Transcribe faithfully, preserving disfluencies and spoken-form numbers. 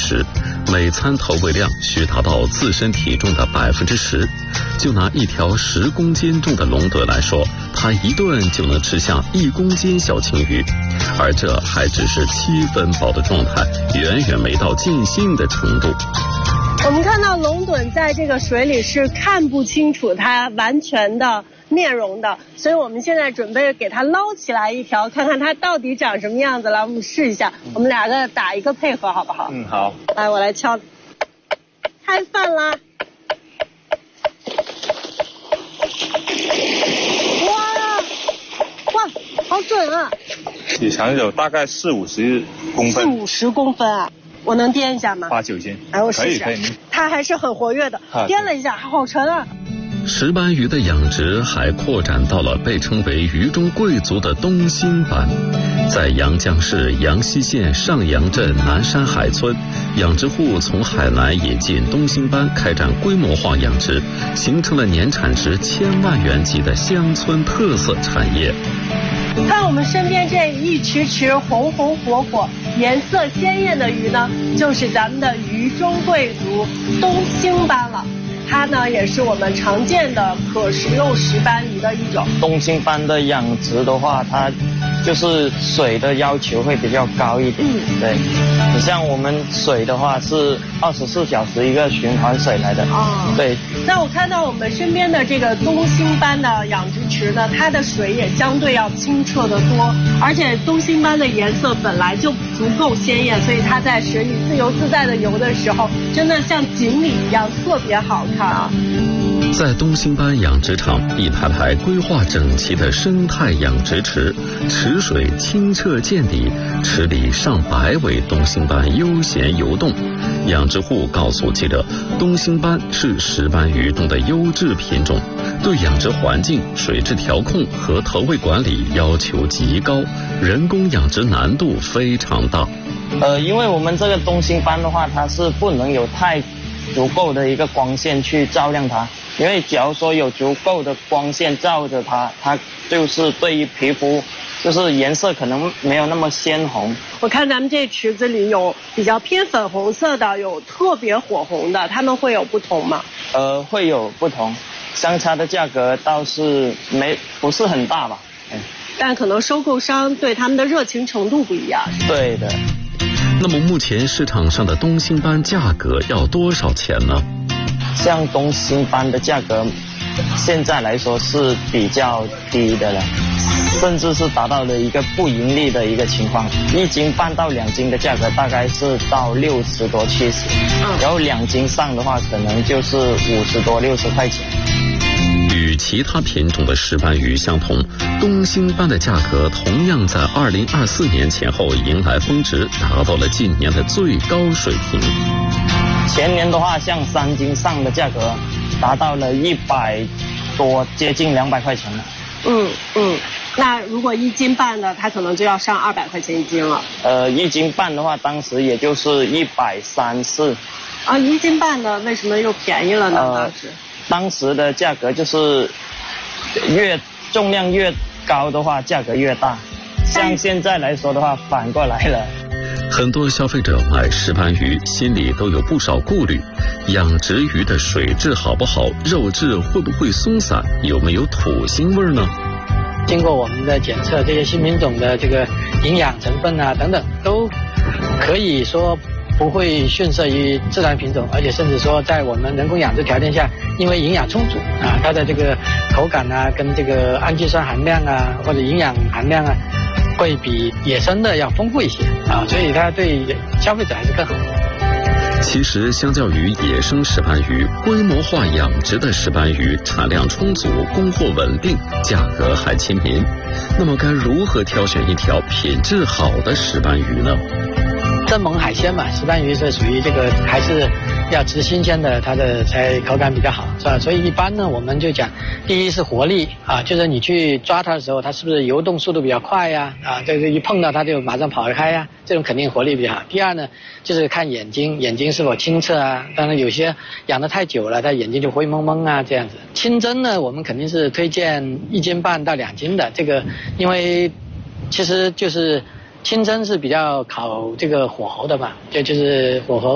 时，每餐投喂量需达到自身体重的百分之十。就拿一条十公斤重的龙趸来说，它一顿就能吃下一公斤小青鱼，而这还只是七分饱的状态，远远没到尽兴的程度。 我们看到龙趸在这个水里是看不清楚它完全的面容的，所以我们现在准备给它捞起来一条，看看它到底长什么样子。来，我们试一下，我们两个打一个配合，好不好？ 嗯，好。 来，我来敲，开饭啦！哇哇，好准啊！ 体长有大概四五十公分。 四五十公分啊！我能掂一下吗？ 八九斤。 哎，我试试。 可以可以。 它还是很活跃的，掂了一下，好沉啊！ 石斑鱼的养殖还扩展到了被称为鱼中贵族的东星斑。在阳江市阳西县上阳镇南山海村，养殖户从海南引进东星斑开展规模化养殖，形成了年产值千万元级的乡村特色产业。 看我们身边这一池池红红火火、颜色鲜艳的鱼呢，就是咱们的鱼中贵族东星斑了。它呢也是我们常见的可食用石斑鱼的一种。 东星斑的养殖的话，它就是水的要求会比较高一点。嗯，对。你像我们水的话是二十四小时一个循环水来的。哦。对。 那我看到我们身边的这个东星斑的养殖池呢，它的水也相对要清澈得多，而且东星斑的颜色本来就足够鲜艳，所以它在水里自由自在的游的时候，真的像锦鲤一样特别好看啊。 在东星斑养殖场，一排排规划整齐的生态养殖池，池水清澈见底，池里上百尾东星斑悠闲游动。养殖户告诉记者，东星斑是石斑鱼中的优质品种，对养殖环境、水质调控和投喂管理要求极高，人工养殖难度非常大。 呃，因为我们这个东星斑的话，它是不能有太足够的一个光线去照亮它，因为假如说有足够的光线照着它，它就是对于皮肤就是颜色可能没有那么鲜红。 我看咱们这池子里有比较偏粉红色的，有特别火红的，它们会有不同吗？ 呃，会有不同，相差的价格倒是没不是很大吧。嗯， 但可能收购商对他们的热情程度不一样。 对的。 那么目前市场上的东星斑价格要多少钱呢？ 像东星斑的价格现在来说是比较低的了，甚至是达到了一个不盈利的一个情况。一斤半到两斤的价格大概是到六十多七十，然后两斤上的话可能就是五十多六十块钱。 与其他品种的石斑鱼相同，东星斑的价格同样在二零二四年前后迎来峰值，达到了近年的最高水平。 前年的话，像三斤上的价格达到了一百多，接近两百块钱了。 嗯嗯，那如果一斤半的，它可能就要上二百块钱一斤了。 呃，一斤半的话，当时也就是一百三四。 啊，一斤半的为什么又便宜了呢？ 呃、 当时当时的价格就是越重量越高的话，价格越大。像现在来说的话，反过来了。 很多消费者买石斑鱼心里都有不少顾虑，养殖鱼的水质好不好，肉质会不会松散，有没有土腥味呢？ 经过我们的检测，这些新品种的这个营养成分啊等等，都可以说不会逊色于自然品种，而且甚至说在我们人工养殖条件下，因为营养充足啊，它的这个口感啊，跟这个氨基酸含量啊，或者营养含量啊，会比野生的要丰富一些啊，所以它对消费者还是更好。 其实相较于野生石斑鱼，规模化养殖的石斑鱼产量充足，供货稳定，价格还亲民。那么该如何挑选一条品质好的石斑鱼呢？ 正猛海鲜嘛，石斑鱼是属于这个还是要吃新鲜的，它的才口感比较好，是吧？所以一般呢，我们就讲，第一是活力啊，就是你去抓它的时候，它是不是游动速度比较快呀？啊，这个一碰到它就马上跑开呀，这种肯定活力比较好。第二呢，就是看眼睛，眼睛是否清澈啊。当然有些养得太久了，它眼睛就灰蒙蒙啊，这样子。清蒸呢，我们肯定是推荐一斤半到两斤的，这个因为其实就是。清蒸是比较考这个火候的嘛，就就是火候